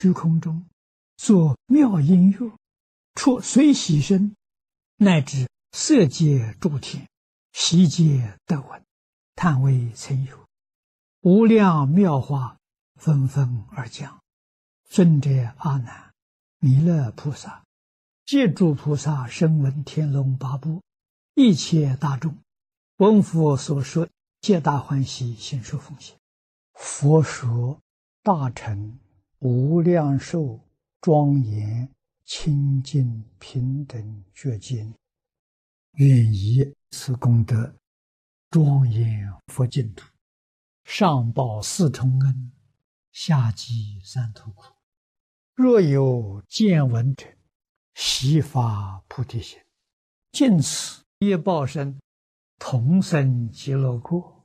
虚空中，作妙音乐，出随喜声，乃至色界诸天，悉皆得闻，叹为曾有。无量妙话纷纷而讲。尊者阿难，弥勒菩萨，借诸菩萨声闻天龙八部，一切大众，闻佛所说，皆大欢喜，信受奉行。佛说大乘无量寿庄严清净平等觉经，愿以此功德庄严佛净土，上报四重恩，下济三途苦。若有见闻者，悉发菩提心，尽此业报身，同生极乐国。